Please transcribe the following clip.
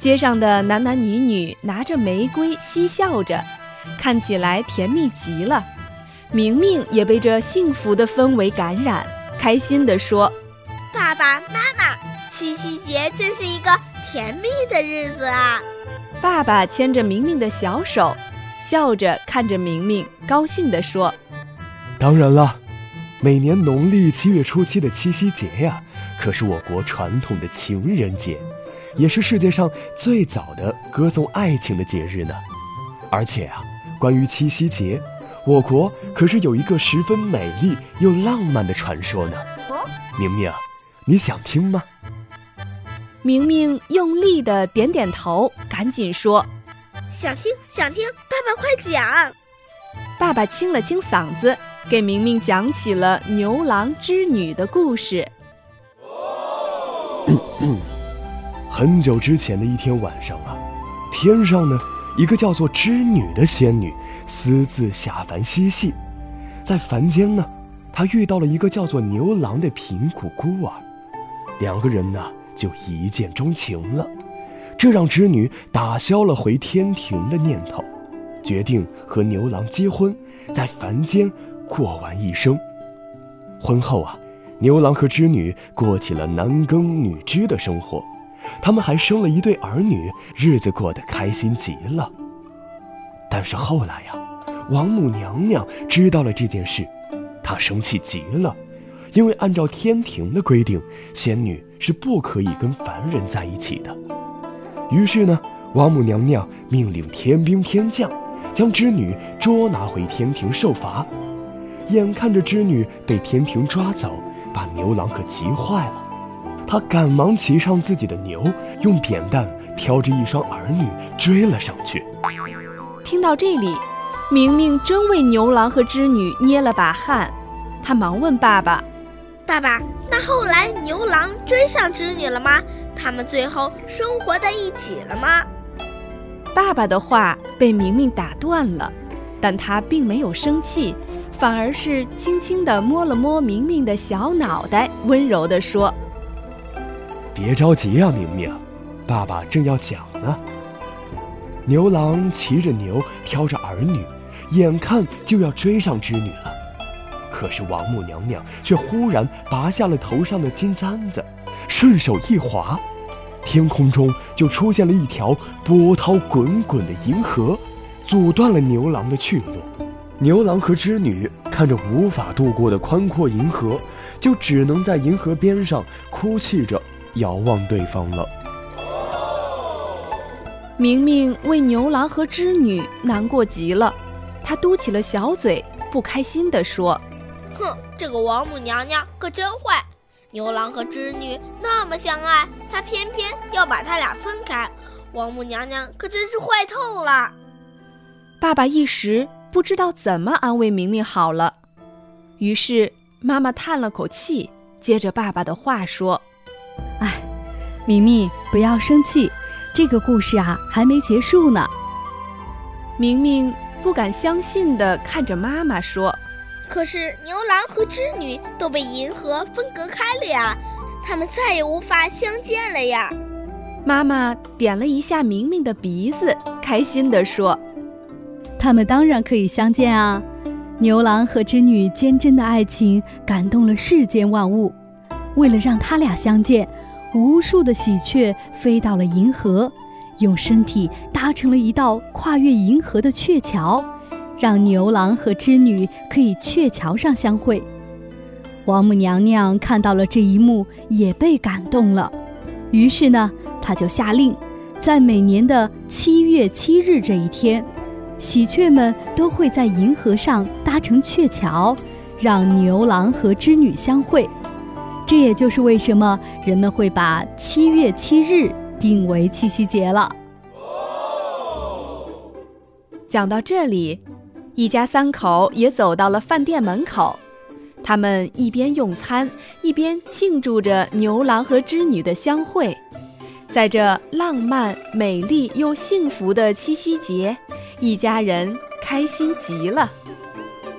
街上的男男女女拿着玫瑰嬉笑着，看起来甜蜜极了。明明也被这幸福的氛围感染，开心地说： 爸爸妈妈，七夕节真是一个甜蜜的日子啊！ 爸爸牵着明明的小手，笑着看着明明，高兴地说： 当然了，每年农历7月初7的七夕节呀，可是我国传统的情人节，也是世界上最早的歌颂爱情的节日呢。而且啊，关于七夕节，我国可是有一个十分美丽又浪漫的传说呢。明明，你想听吗？ 明明用力地点点头，赶紧说： 想听，想听，爸爸快讲！ 爸爸清了清嗓子，给明明讲起了牛郎织女的故事。 很久之前的一天晚上啊，天上呢，一个叫做织女的仙女私自下凡嬉戏，在凡间呢，她遇到了一个叫做牛郎的贫苦孤儿，两个人呢就一见钟情了，这让织女打消了回天庭的念头，决定和牛郎结婚，在凡间过完一生。婚后啊，牛郎和织女过起了男耕女织的生活，他们还生了一对儿女，日子过得开心极了。但是后来呀，王母娘娘知道了这件事，她生气极了，因为按照天庭的规定，仙女是不可以跟凡人在一起的。于是呢，王母娘娘命令天兵天将将织女捉拿回天庭受罚。眼看着织女被天庭抓走，把牛郎可急坏了，他赶忙骑上自己的牛，用扁担挑着一双儿女追了上去。 听到这里，明明真为牛郎和织女捏了把汗，他忙问爸爸： 爸爸，那后来牛郎追上织女了吗？他们最后生活在一起了吗？ 爸爸的话被明明打断了，但他并没有生气，反而是轻轻地摸了摸明明的小脑袋，温柔地说： 别着急啊，明明，爸爸正要讲呢。牛郎骑着牛，挑着儿女，眼看就要追上织女了，可是王母娘娘却忽然拔下了头上的金簪子，顺手一划，天空中就出现了一条波涛滚滚的银河，阻断了牛郎的去路。牛郎和织女看着无法渡过的宽阔银河，就只能在银河边上哭泣着遥望对方了。 明明为牛郎和织女难过极了，他嘟起了小嘴，不开心地说： 哼，这个王母娘娘可真坏，牛郎和织女那么相爱，她偏偏要把他俩分开，王母娘娘可真是坏透了。 爸爸一时不知道怎么安慰明明好了，于是妈妈叹了口气，接着爸爸的话说： 哎，明明不要生气，这个故事啊还没结束呢。 明明不敢相信地看着妈妈说： 可是牛郎和织女都被银河分隔开了呀，他们再也无法相见了呀。 妈妈点了一下明明的鼻子，开心地说： 他们当然可以相见啊！牛郎和织女坚贞的爱情感动了世间万物，为了让他俩相见，无数的喜鹊飞到了银河，用身体搭成了一道跨越银河的鹊桥，让牛郎和织女可以鹊桥上相会。王母娘娘看到了这一幕，也被感动了，于是呢，她就下令，在每年的7月7日这一天，喜鹊们都会在银河上搭成鹊桥，让牛郎和织女相会。这也就是为什么人们会把7月7日定为七夕节了。 讲到这里，一家三口也走到了饭店门口，他们一边用餐，一边庆祝着牛郎和织女的相会。在这浪漫、美丽又幸福的七夕节，一家人开心极了。